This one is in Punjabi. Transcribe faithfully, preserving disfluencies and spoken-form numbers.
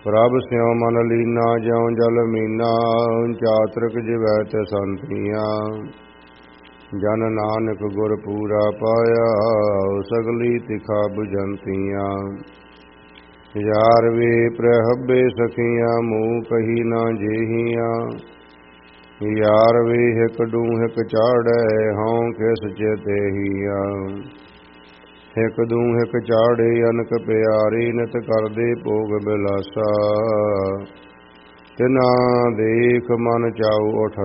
ਪ੍ਰਭ ਸਿਉ ਮਨ ਲੀਨਾ ਜਿਉ ਜਲ ਮੀਨਾ ਚਾਤ੍ਰਿਕ ਜਿਵੈ ਤੇ ਸੰਤੀਆਂ ਜਨ ਨਾਨਕ ਗੁਰ ਪੂਰਾ ਪਾਇਆ ਸਗਲੀ ਤਿਖਾ ਬੁਝੰਤੀਆਂ ਯਾਰ ਵੇ ਪ੍ਰਹੱਬੇ ਸਖੀਆਂ ਮੂੰਹ ਕਹੀ ਨਾ ਜੇਹੀਆਂ ਯਾਰ ਵੇ ਹਿਕ ਡੂ ਹਿਕ ਚਾੜੈ ਹਉ ਕਿਸ ਚੇਤੇਹੀਆਂ ਹਿਕ ਦੂ ਹਿਕ ਚਾੜੇ ਅਨਕ ਪਿਆਰੀ ਨਿਤ ਕਰਦੇ ਭੋਗ ਬਿਲਾਸਾ ਤਿਨਾ ਦੇਖ ਮਨ ਚਾਉ ਉਠ